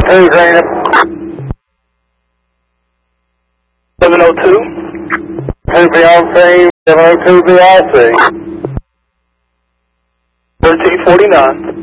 702, Greenup. 702. 2 Beyonce, 702 BIC. 1349.